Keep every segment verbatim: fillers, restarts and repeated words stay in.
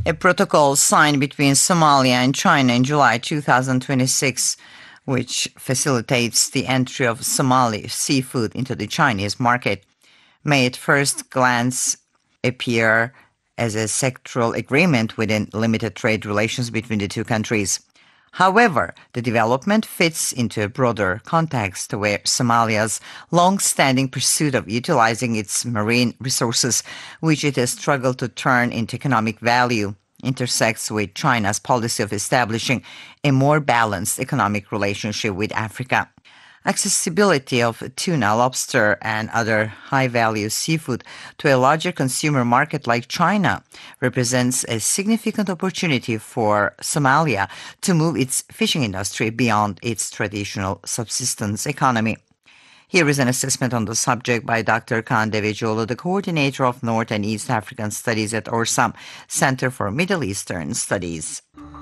A protocol signed between Somalia and China in July two thousand twenty-six, which facilitates the entry of Somali seafood into the Chinese market, may at first glance appear as a sectoral agreement within limited trade relations between the two countries. However, the development fits into a broader context where Somalia's long-standing pursuit of utilizing its marine resources, which it has struggled to turn into economic value, intersects with China's policy of establishing a more balanced economic relationship with Africa. Accessibility of tuna, lobster, and other high-value seafood to a larger consumer market like China represents a significant opportunity for Somalia to move its fishing industry beyond its traditional subsistence economy. Here is an assessment on the subject by Doctor Kaan Devecioğlu, the coordinator of North and East African Studies at Orsam, Center for Middle Eastern Studies.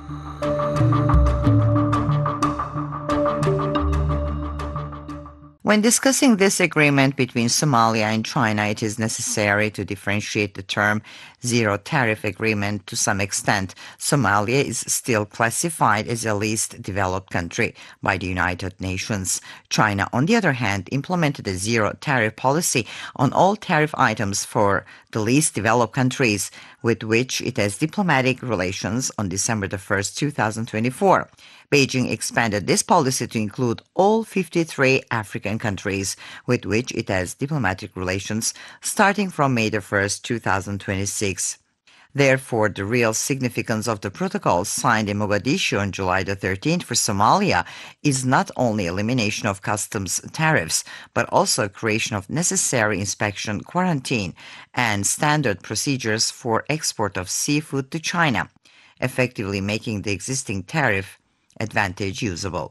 When discussing this agreement between Somalia and China, it is necessary to differentiate the term zero tariff agreement to some extent. Somalia is still classified as a least developed country by the United Nations. China, on the other hand, implemented a zero tariff policy on all tariff items for the least developed countries, with which it has diplomatic relations on December the first, two thousand twenty-four. Beijing expanded this policy to include all fifty-three African countries with which it has diplomatic relations starting from May the first, two thousand twenty-six. Therefore, the real significance of the protocol signed in Mogadishu on July the thirteenth for Somalia is not only elimination of customs tariffs, but also creation of necessary inspection, quarantine, and standard procedures for export of seafood to China, effectively making the existing tariff advantage usable.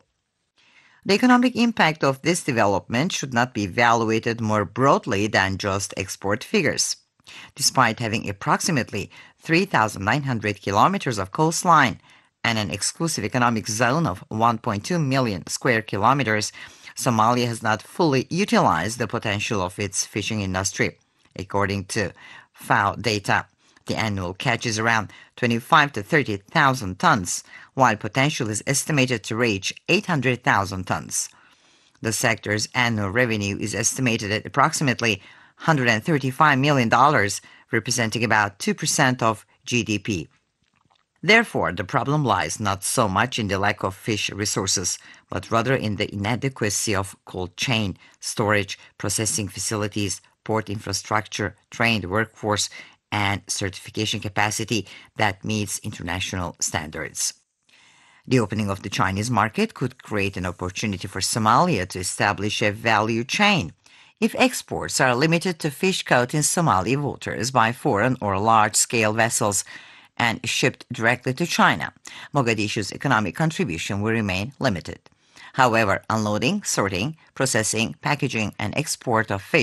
The economic impact of this development should not be evaluated more broadly than just export figures. Despite having approximately three thousand nine hundred kilometers of coastline and an exclusive economic zone of one point two million square kilometers, Somalia has not fully utilized the potential of its fishing industry. According to F A O data, the annual catch is around twenty-five to thirty thousand tons, while potential is estimated to reach eight hundred thousand tons. The sector's annual revenue is estimated at approximately one hundred thirty-five million dollars, representing about two percent of G D P. Therefore, the problem lies not so much in the lack of fish resources, but rather in the inadequacy of cold chain, storage, processing facilities, port infrastructure, trained workforce, and certification capacity that meets international standards. The opening of the Chinese market could create an opportunity for Somalia to establish a value chain. If exports are limited to fish caught in Somali waters by foreign or large-scale vessels and shipped directly to China, Mogadishu's economic contribution will remain limited. However, unloading, sorting, processing, packaging, and export of fish